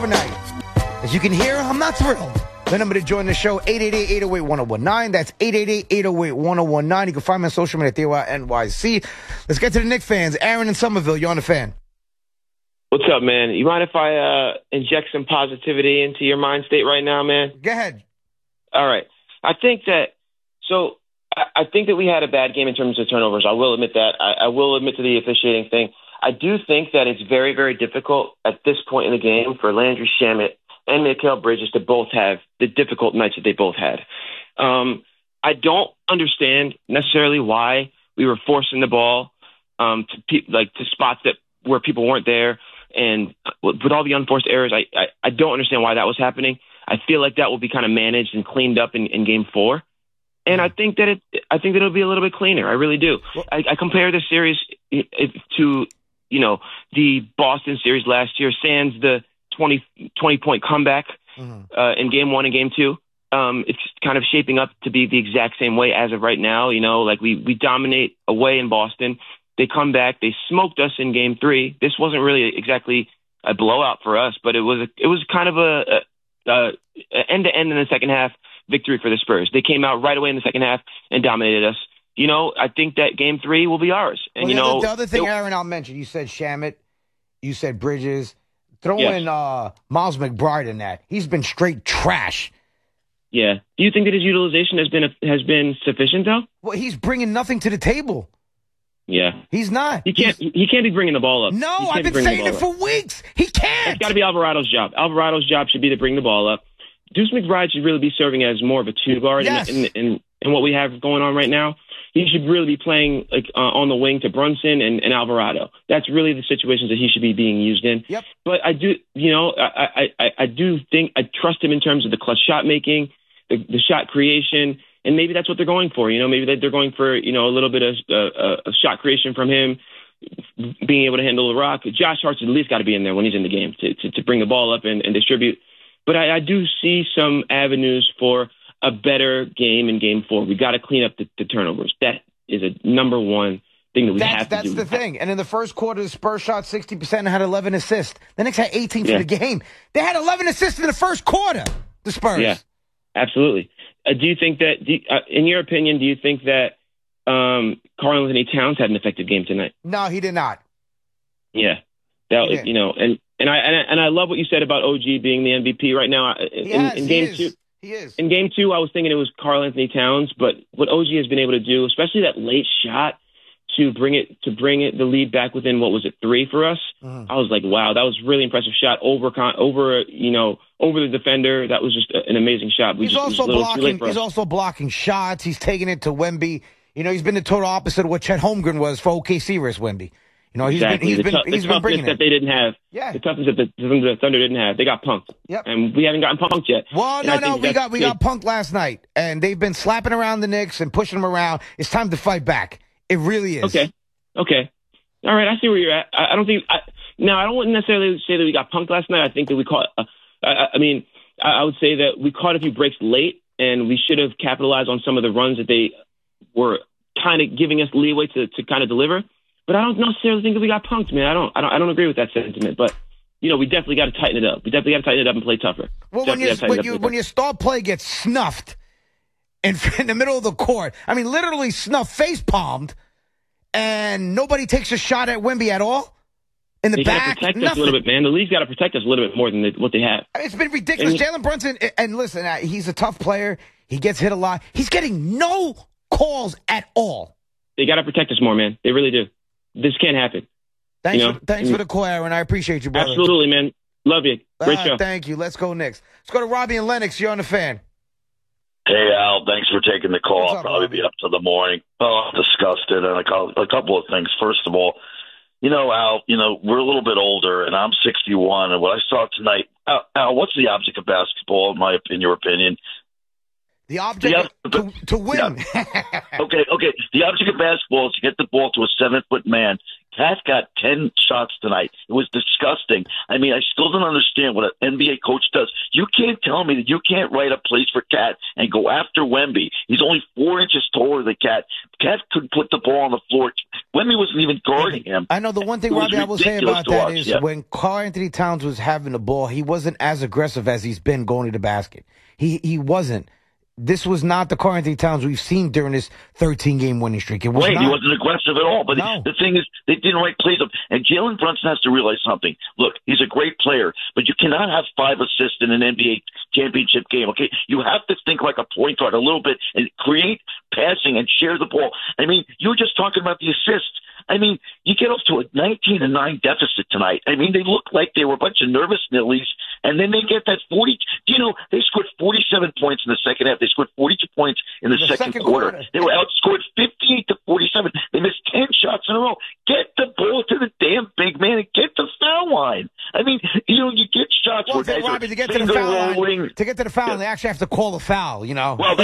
overnight. As you can hear, I'm not thrilled. The number to join the show, 888-808-1019. That's 888-808-1019. You can find me on social media at TYNYC. Let's get to the Knicks fans. Aaron in Somerville, you're on the fan. What's up, man? You mind if I inject some positivity into your mind state right now, man? Go ahead. All right. I think that we had a bad game in terms of turnovers. I will admit that. I will admit to the officiating thing. I do think that it's very, very difficult at this point in the game for Landry Shamet and Mikal Bridges to both have the difficult nights that they both had. I don't understand necessarily why we were forcing the ball to spots where people weren't there. And with all the unforced errors, I don't understand why that was happening. I feel like that will be kind of managed and cleaned up in Game 4, and I think that it'll be a little bit cleaner. I really do. I compare this series to the Boston series last year, sans the 20-point comeback in Game 1 and Game 2. It's kind of shaping up to be the exact same way as of right now. We dominate away in Boston. They come back. They smoked us in Game 3. This wasn't really exactly a blowout for us, but it was kind of a end-to-end in the second half victory for the Spurs. They came out right away in the second half and dominated us. I think that Game 3 will be ours. And the other thing, Aaron, I'll mention. You said Shamet. You said Bridges. Throw in Miles McBride in that. He's been straight trash. Yeah. Do you think that his utilization has been sufficient though? Well, he's bringing nothing to the table. Yeah. He's not. He can't be bringing the ball up. No, I've been saying it for weeks. He can't. It's got to be Alvarado's job. Alvarado's job should be to bring the ball up. Deuce McBride should really be serving as more of a two-guard in what we have going on right now. He should really be playing on the wing to Brunson and Alvarado. That's really the situations that he should be being used in. Yep. But I do, I do think I trust him in terms of the clutch shot making, the shot creation. And maybe that's what they're going for. Maybe they're going for, a little bit of shot creation from him, being able to handle the rock. Josh Hart's at least got to be in there when he's in the game to bring the ball up and distribute. But I do see some avenues for a better game in Game 4. We got to clean up the turnovers. That is a number one thing that we have to do. That's the thing. And in the first quarter, the Spurs shot 60% and had 11 assists. The Knicks had 18 for the game. They had 11 assists in the first quarter, the Spurs. Yeah, absolutely. Do you think that, in your opinion, do you think that Karl-Anthony Towns had an effective game tonight? No, he did not. Yeah, and I love what you said about OG being the MVP right now. In Game 2, he is. In Game 2, I was thinking it was Karl-Anthony Towns, but what OG has been able to do, especially that late shot to bring it the lead back within 3 for us. I was like, wow, that was really impressive shot over the defender. That was just an amazing shot. He's also blocking shots. He's taking it to Wemby. He's been the total opposite of what Chet Holmgren was for OKC versus Wemby. He's been bringing that they didn't have. Yeah. The toughness that the Thunder didn't have. They got punked. Yep. And we haven't gotten punked yet. Well, we got punked last night, and they've been slapping around the Knicks and pushing them around. It's time to fight back. It really is. Okay. All right, I see where you're at. I don't want to necessarily say that we got punked last night. I think that we caught. I would say that we caught a few breaks late, and we should have capitalized on some of the runs that they were kind of giving us leeway to kind of deliver. But I don't necessarily think that we got punked, man. I don't agree with that sentiment. But we definitely got to tighten it up. We definitely got to tighten it up and play tougher. Well, when your star play gets snuffed in the middle of the court, literally snuffed, face palmed. And nobody takes a shot at Wemby at all? In the back? Protect us a little bit, man. The league's got to protect us a little bit more than what they have. It's been ridiculous. Jalen Brunson, and listen, he's a tough player. He gets hit a lot. He's getting no calls at all. They got to protect us more, man. They really do. This can't happen. Thanks for the call, Aaron. I appreciate you, brother. Absolutely, man. Love you. Great show. Thank you. Let's go next. Let's go to Robbie and Lennox. You're on the fan. Hey, Al, thanks for taking the call. I'll probably be up to the morning. Oh, I'm disgusted. And a couple of things. First of all, Al, we're a little bit older, and I'm 61. And what I saw tonight, Al, what's the object of basketball, in your opinion? The object to win. Yeah. Okay. The object of basketball is to get the ball to a 7-foot man, Cat got 10 shots tonight. It was disgusting. I mean, I still don't understand what an NBA coach does. You can't tell me that you can't write a place for Cat and go after Wemby. He's only 4 inches taller than Cat. Cat could put the ball on the floor. Wemby wasn't even guarding him. I know the one thing, Robbie, I will say about that is when Karl-Anthony Towns was having the ball, he wasn't as aggressive as he's been going to the basket. He wasn't. This was not the Karl-Anthony Towns we've seen during this 13-game winning streak. It was He wasn't aggressive at all. But the thing is, they didn't write plays up. And Jalen Brunson has to realize something. Look, he's a great player, but you cannot have 5 assists in an NBA championship game, okay? You have to think like a point guard a little bit and create passing and share the ball. I mean, you were just talking about the assists. I mean, you get off to a 19-9 deficit tonight. I mean, they looked like they were a bunch of nervous nillies, and then they get that 40. You know, they scored 47 points in the second half. They scored 42 points in the second quarter. They were outscored 58-47. They missed 10 shots in a row. Get the ball to the damn big man and get the foul line. I mean, you know, you get shots where guys Robbie, to get to the foul line, they actually have to call a foul. You know. Well,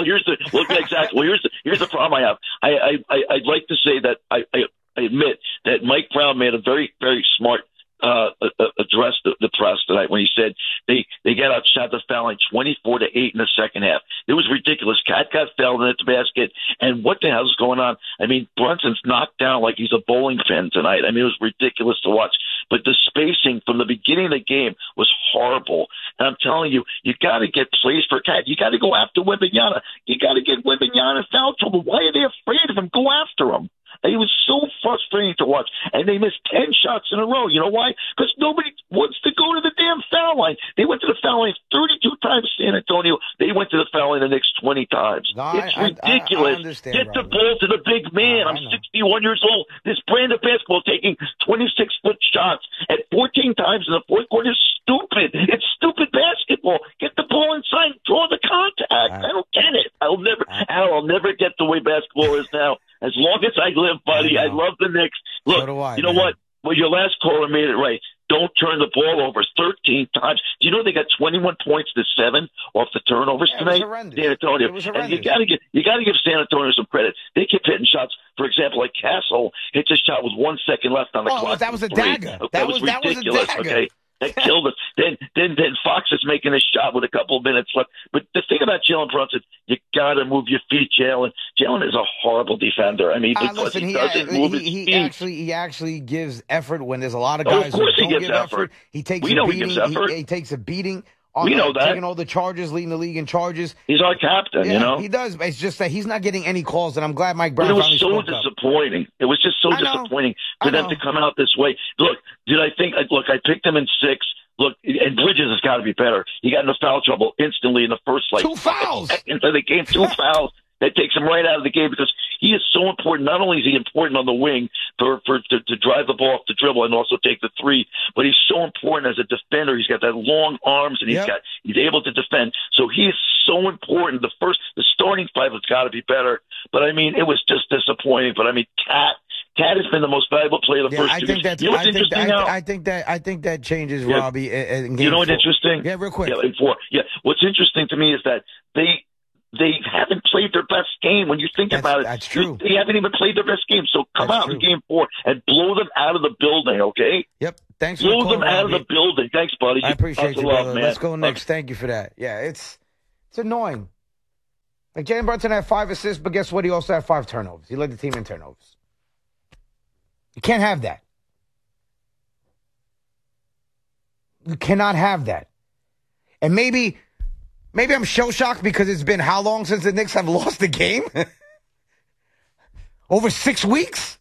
here's the problem I have. I'd like to say that I admit that Mike Brown made a very, very smart address the press tonight when he said they got outshot the foul line 24-8 in the second half. It was ridiculous. Cat got fouled in at the basket, and what the hell is going on? I mean, Brunson's knocked down like he's a bowling pin tonight. I mean, it was ridiculous to watch. But the spacing from the beginning of the game was horrible. And I'm telling you, you got to get plays for Cat. You got to go after Wembanyama. You got to get Wembanyama in foul trouble. Why are they afraid of him? Go after him. It was so frustrating to watch. And they missed 10 shots in a row. You know why? Because nobody wants to go to the damn foul line. They went to the foul line 32 times, San Antonio. They went to the foul line the next 20 times. No, it's ridiculous. Get the ball to the big man. I'm 61 years old. This brand of basketball taking 26-foot shots at 14 times in the fourth quarter is stupid. It's stupid basketball. Get the ball inside. Draw the contact. I don't get it. I'll never get the way basketball is now. As long as I live, buddy, I love the Knicks. Look, so do I, you know what? Well, your last caller made it right. Don't turn the ball over 13 times. Do you know they got 21 points to 7 off the turnovers tonight? San Antonio. And you got to give San Antonio some credit. They kept hitting shots. For example, like Castle hits a shot with 1 second left on the clock. That was a dagger. That was ridiculous. Okay. That killed us. Then Fox is making a shot with a couple of minutes left. But the thing about Jalen Brunson, you got to move your feet, Jalen. Jalen is a horrible defender. I mean, because he doesn't move his feet. He actually gives effort when there's a lot of guys who don't give effort. He takes a beating. He takes a beating. We know that. Taking all the charges, leading the league in charges. He's our captain, you know? He does. It's just that he's not getting any calls, and I'm glad Mike Brown finally spoke up. It was so disappointing. It was just so disappointing for them to come out this way. Look, I picked him in 6. Look, and Bridges has got to be better. He got into foul trouble instantly in the first 2 fouls. Into the game, 2 fouls. That takes him right out of the game because he is so important. Not only is he important on the wing to drive the ball off the dribble and also take the 3, but he's so important as a defender. He's got that long arms and he's able to defend. So he is so important. The starting 5 has got to be better. But I mean, it was just disappointing. But I mean, Cat has been the most valuable player the first 2 weeks. I think that changes, Robbie. You know what's interesting? Yeah, real quick. What's interesting to me is that they haven't played their best game. When you think about it, that's true. They haven't even played their best game. So come out in game 4 and blow them out of the building, okay? Yep. Thanks for the call, blow them out of the building. Thanks, buddy. I appreciate you, brother. Man. Let's go next. Thank you for that. Yeah, it's annoying. Like Jalen Brunson had 5 assists, but guess what? He also had 5 turnovers. He led the team in turnovers. You can't have that. You cannot have that. And maybe I'm shell-shocked because it's been how long since the Knicks have lost the game? Over 6 weeks?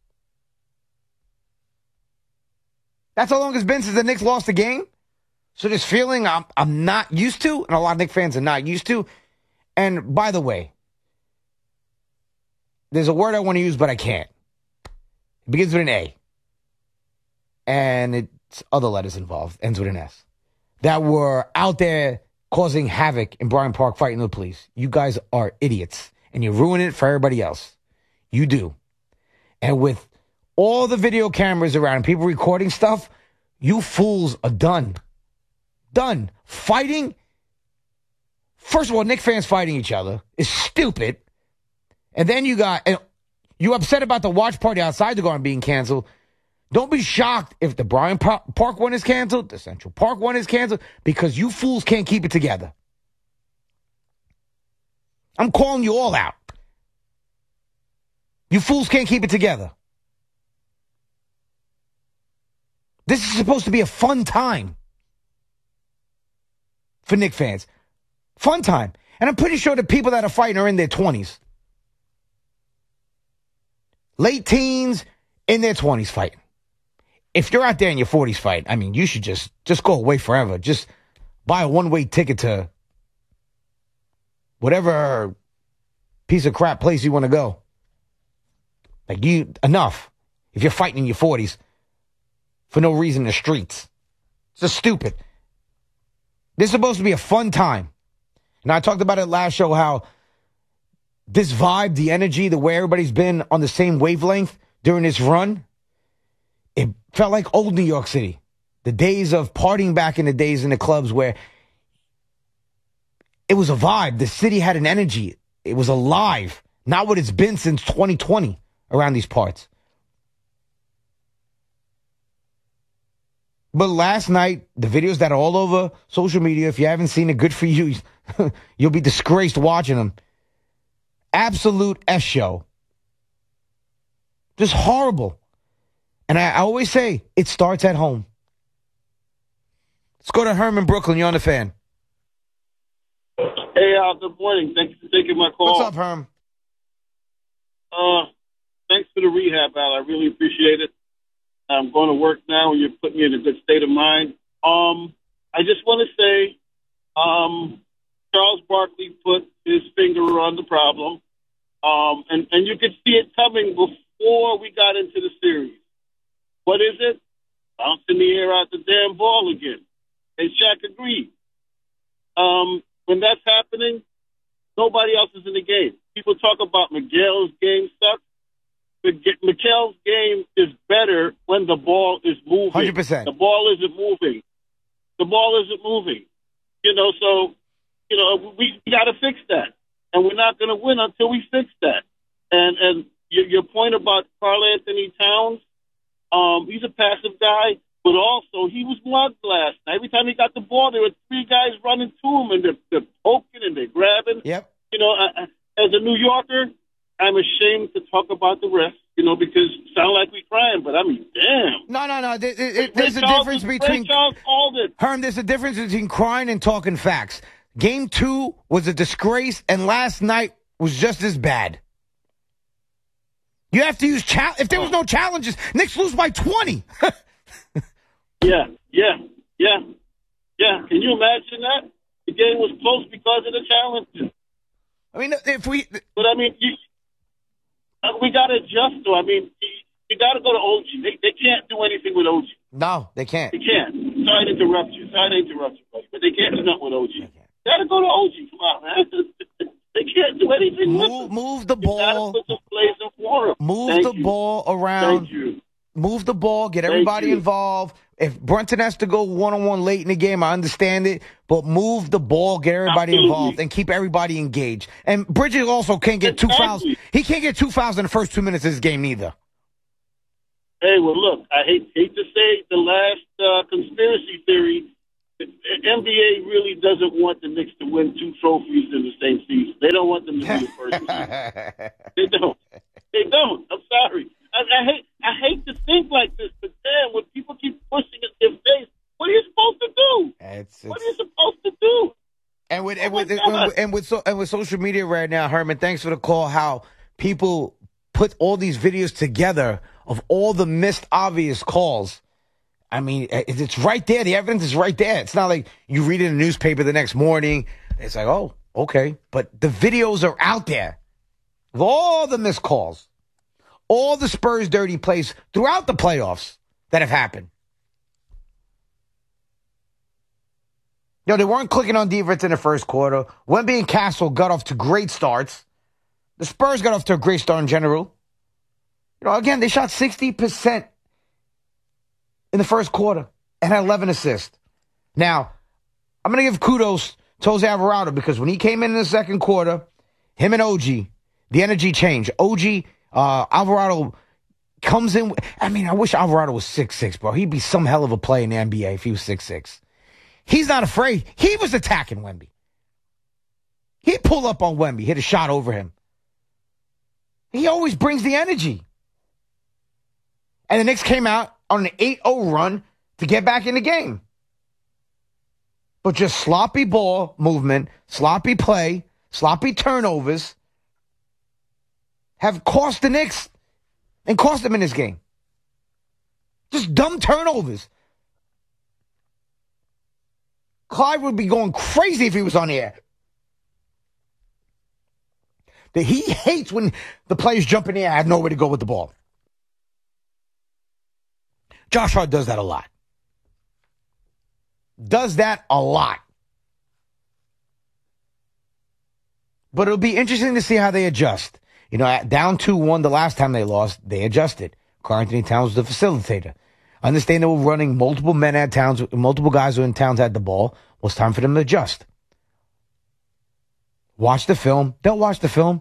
That's how long it's been since the Knicks lost the game? So this feeling I'm not used to, and a lot of Knicks fans are not used to. And by the way, there's a word I want to use, but I can't. It begins with an A. And it's other letters involved. Ends with an S. That were out there causing havoc in Bryant Park fighting the police. You guys are idiots. And you ruin it for everybody else. You do. And with all the video cameras around and people recording stuff, you fools are done. Done. Fighting. First of all, Knicks fans fighting each other is stupid. And then you got... You upset about the watch party outside the Garden being canceled. Don't be shocked if the Bryant Park one is canceled, the Central Park one is canceled, because you fools can't keep it together. I'm calling you all out. You fools can't keep it together. This is supposed to be a fun time for Knicks fans. Fun time. And I'm pretty sure the people that are fighting are in their 20s. Late teens, in their 20s fighting. If you're out there in your 40s fighting, I mean, you should just go away forever. Just buy a one-way ticket to whatever piece of crap place you want to go. Like, enough. If you're fighting in your 40s for no reason in the streets. It's just stupid. This is supposed to be a fun time. And I talked about it last show, how this vibe, the energy, the way everybody's been on the same wavelength during this run, it felt like old New York City. The days of partying back in the days in the clubs where it was a vibe. The city had an energy. It was alive. Not what it's been since 2020 around these parts. But last night, the videos that are all over social media, if you haven't seen it, good for you. You'll be disgraced watching them. Absolute S show. Just horrible. And I always say, it starts at home. Let's go to Herm in Brooklyn. You're on the Fan. Hey, Al, good morning. Thank you for taking my call. What's up, Herm? Thanks for the rehab, Al. I really appreciate it. I'm going to work now, and you're putting me in a good state of mind. I just want to say Charles Barkley put his finger on the problem, and you could see it coming before we got into the series. What is it? Bouncing the air out the damn ball again. And Shaq agreed. When that's happening, nobody else is in the game. People talk about Miguel's game sucks. Miguel's game is better when the ball is moving. 100%. The ball isn't moving. So, we got to fix that. And we're not going to win until we fix that. And your point about Karl Anthony Towns, he's a passive guy, but also he was mugged last night. Every time he got the ball, there were three guys running to him, and they're poking and they're grabbing. Yep. As a New Yorker, I'm ashamed to talk about the refs, because it sound like we crying, but I mean, damn. No. There's a difference between... Herm, there's a difference between crying and talking facts. Game 2 was a disgrace, and last night was just as bad. You have to use... If there was no challenges, Knicks lose by 20. Yeah. Can you imagine that? The game was close because of the challenges. I mean, But, I mean, we got to adjust, though. I mean, you got to go to OG. They can't do anything with OG. No, they can't. They can't. Sorry to interrupt you, buddy. But they can't do nothing with OG. They got to go to OG. Come on, man. They can't do anything with them. Move the ball. You got to put some plays in for them. Move the ball around. Thank you. Move the ball. Get everybody involved. If Brunson has to go one-on-one late in the game, I understand it. But move the ball, get everybody involved, and keep everybody engaged. And Bridges also can't get 2 fouls. He can't get 2 fouls in the first 2 minutes of this game neither. Hey, well, look, I hate to say the last conspiracy theory. The NBA really doesn't want the Knicks to win 2 trophies in the same season. They don't want them to be the first season. They don't. I'm sorry. I hate to think like this, but damn, when people keep pushing it in their face, what are you supposed to do? What are you supposed to do? And with social media right now, Herman, thanks for the call. How people put all these videos together of all the missed obvious calls. I mean, it's right there. The evidence is right there. It's not like you read it in the newspaper the next morning. It's like, oh, okay. But the videos are out there of all the missed calls, all the Spurs dirty plays throughout the playoffs that have happened. They weren't clicking on defense in the first quarter. Wemby and Castle got off to great starts. The Spurs got off to a great start in general. Again, they shot 60% in the first quarter and had 11 assists. Now, I'm going to give kudos to Jose Alvarado because when he came in the second quarter, him and OG, the energy changed. OG Alvarado comes in. I mean, I wish Alvarado was 6'6", bro. He'd be some hell of a player in the NBA if he was 6'6". He's not afraid. He was attacking Wemby. He'd pull up on Wemby, hit a shot over him. He always brings the energy. And the Knicks came out on an 8-0 run to get back in the game. But just sloppy ball movement, sloppy play, sloppy turnovers have cost the Knicks and cost them in this game. Just dumb turnovers. Clyde would be going crazy if he was on the air. That he hates when the players jump in the air, have nowhere to go with the ball. Josh Hart does that a lot. Does that a lot. But it'll be interesting to see how they adjust. You know, down 2-1 the last time they lost, they adjusted. Karl-Anthony Towns was the facilitator. Understand they were running multiple men at Towns, multiple guys who in Towns had the ball. Well, it's time for them to adjust. Watch the film. Don't watch the film.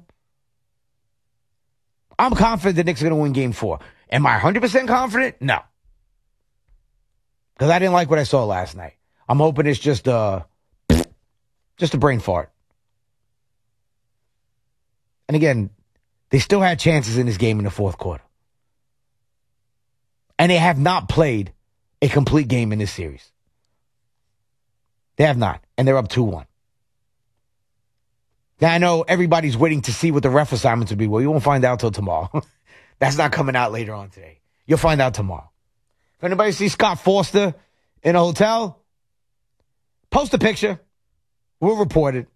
I'm confident the Knicks are going to win Game 4. Am I 100% confident? No. Because I didn't like what I saw last night. I'm hoping it's just a brain fart. And again, they still had chances in this game in the fourth quarter. And they have not played a complete game in this series. They have not. And they're up 2-1. Now, I know everybody's waiting to see what the ref assignments will be. Well, you won't find out till tomorrow. That's not coming out later on today. You'll find out tomorrow. If anybody sees Scott Foster in a hotel, post a picture. We'll report it.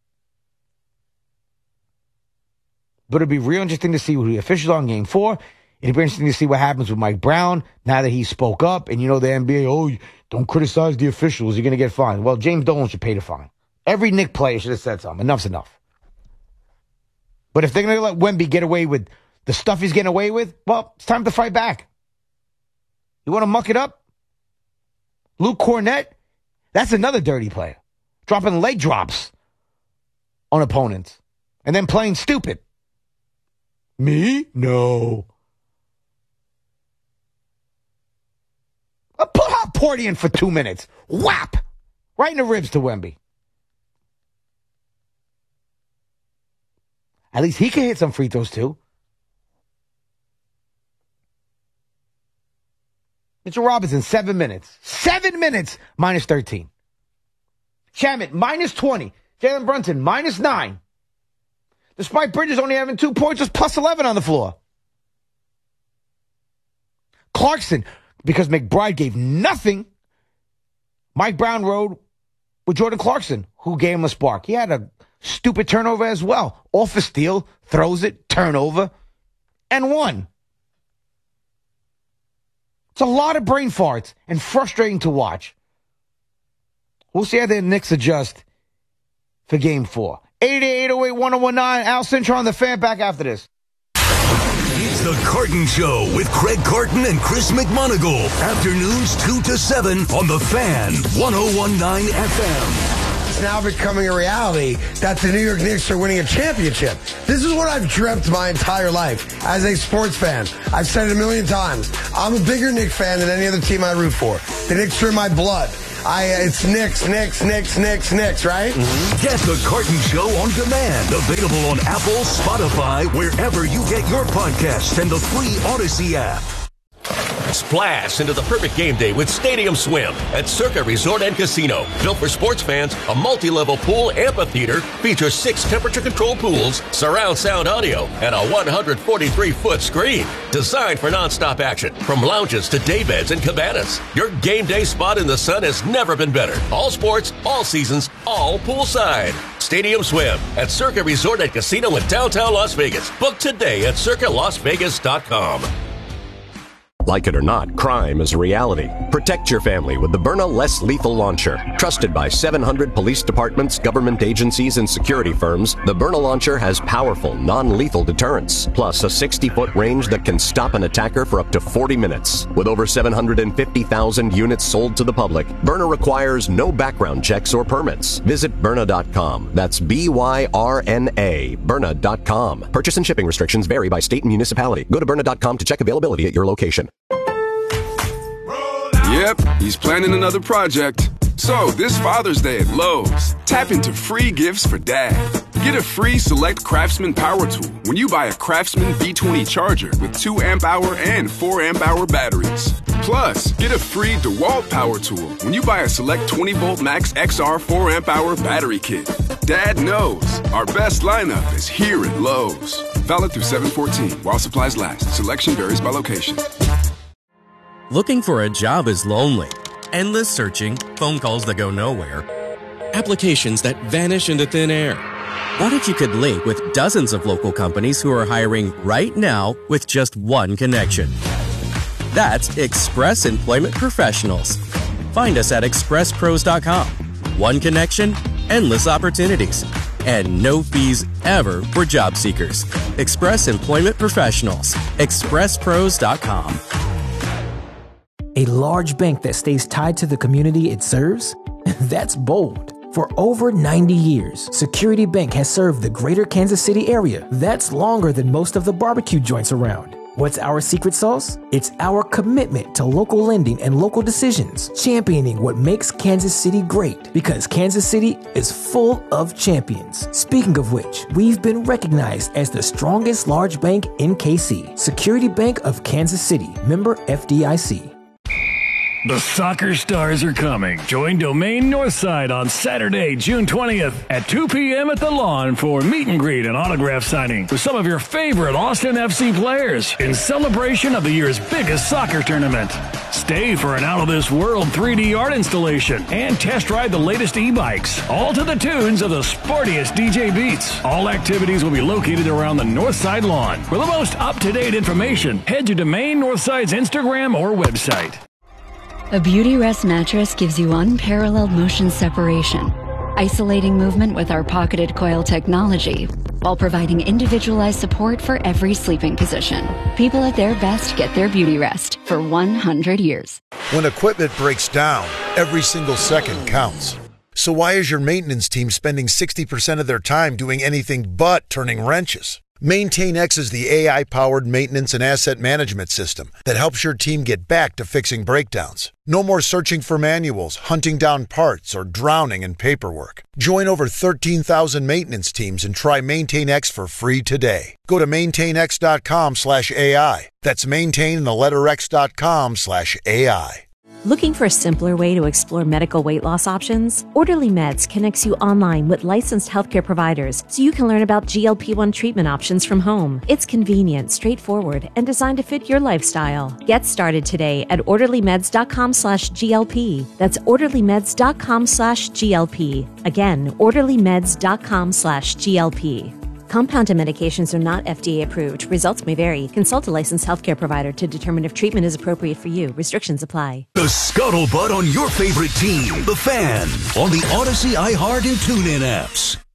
But it'll be real interesting to see who the officials are in Game 4. It'll be interesting to see what happens with Mike Brown now that he spoke up. And you know the NBA, don't criticize the officials. You're going to get fined. Well, James Dolan should pay the fine. Every Knick player should have said something. Enough's enough. But if they're going to let Wemby get away with the stuff he's getting away with, well, it's time to fight back. You want to muck it up? Luke Cornett, that's another dirty player. Dropping leg drops on opponents and then playing stupid. Me? No. Put Hot Porty in for 2 minutes. Whap! Right in the ribs to Wemby. At least he can hit some free throws too. Mitchell Robinson, 7 minutes. 7 minutes, minus 13. Shamet, minus 20. Jalen Brunson, minus 9. Despite Bridges only having 2 points, just plus 11 on the floor. Clarkson, because McBride gave nothing, Mike Brown rode with Jordan Clarkson, who gave him a spark. He had a stupid turnover as well. Off a steal, throws it, turnover, and won. It's a lot of brain farts and frustrating to watch. We'll see how the Knicks adjust for Game 4. 888-808-1019. Al Cintron on the Fan, back after this. It's the Carton Show with Craig Carton and Chris McMonagle. Afternoons 2 to 7 on the Fan, 101.9 FM. It's now becoming a reality that the New York Knicks are winning a championship. This is what I've dreamt my entire life as a sports fan. I've said it a million times. I'm a bigger Knicks fan than any other team I root for. The Knicks are in my blood. It's Knicks, right? Mm-hmm. Get the Carton Show on demand. Available on Apple, Spotify, wherever you get your podcasts, and the free Odyssey app. Splash into the perfect game day with Stadium Swim at Circa Resort and Casino. Built for sports fans, a multi-level pool amphitheater features 6 temperature-controlled pools, surround sound audio, and a 143-foot screen. Designed for nonstop action, from lounges to daybeds and cabanas. Your game day spot in the sun has never been better. All sports, all seasons, all poolside. Stadium Swim at Circa Resort and Casino in downtown Las Vegas. Book today at circalasvegas.com. Like it or not, crime is a reality. Protect your family with the Byrna Less Lethal Launcher. Trusted by 700 police departments, government agencies, and security firms, the Byrna Launcher has powerful, non-lethal deterrence, plus a 60-foot range that can stop an attacker for up to 40 minutes. With over 750,000 units sold to the public, Byrna requires no background checks or permits. Visit Byrna.com. That's B-Y-R-N-A, Byrna.com. Purchase and shipping restrictions vary by state and municipality. Go to Byrna.com to check availability at your location. Yep, he's planning another project. So, this Father's Day at Lowe's, tap into free gifts for Dad. Get a free Select Craftsman power tool when you buy a Craftsman B20 charger with 2 amp-hour and 4 amp-hour batteries. Plus, get a free DeWalt power tool when you buy a Select 20-volt Max XR 4 amp-hour battery kit. Dad knows our best lineup is here at Lowe's. Valid through 7/14 while supplies last. Selection varies by location. Looking for a job is lonely. Endless searching, phone calls that go nowhere, applications that vanish into thin air. What if you could link with dozens of local companies who are hiring right now with just one connection? That's Express Employment Professionals. Find us at expresspros.com. One connection, endless opportunities, and no fees ever for job seekers. Express Employment Professionals. expresspros.com. A large bank that stays tied to the community it serves? That's bold. For over 90 years, Security Bank has served the greater Kansas City area. That's longer than most of the barbecue joints around. What's our secret sauce? It's our commitment to local lending and local decisions, championing what makes Kansas City great, because Kansas City is full of champions. Speaking of which, we've been recognized as the strongest large bank in KC. Security Bank of Kansas City, member FDIC. The Soccer Stars are coming. Join Domain Northside on Saturday, June 20th at 2 p.m. at the Lawn for meet and greet and autograph signing with some of your favorite Austin FC players in celebration of the year's biggest soccer tournament. Stay for an out-of-this-world 3D art installation and test ride the latest e-bikes, all to the tunes of the sportiest DJ beats. All activities will be located around the Northside Lawn. For the most up-to-date information, head to Domain Northside's Instagram or website. A Beautyrest mattress gives you unparalleled motion separation, isolating movement with our pocketed coil technology, while providing individualized support for every sleeping position. People at their best get their Beautyrest for 100 years. When equipment breaks down, every single second counts. So why is your maintenance team spending 60% of their time doing anything but turning wrenches? MaintainX is the AI-powered maintenance and asset management system that helps your team get back to fixing breakdowns. No more searching for manuals, hunting down parts, or drowning in paperwork. Join over 13,000 maintenance teams and try MaintainX for free today. Go to maintainx.com/AI. That's maintain.x.com/AI. Looking for a simpler way to explore medical weight loss options? Orderly Meds connects you online with licensed healthcare providers so you can learn about GLP-1 treatment options from home. It's convenient, straightforward, and designed to fit your lifestyle. Get started today at orderlymeds.com/GLP. That's orderlymeds.com/GLP. Again, orderlymeds.com/GLP. Compounded medications are not FDA approved. Results may vary. Consult a licensed healthcare provider to determine if treatment is appropriate for you. Restrictions apply. The Scuttlebutt on your favorite team, the Fan, on the Odyssey, iHeart, and TuneIn apps.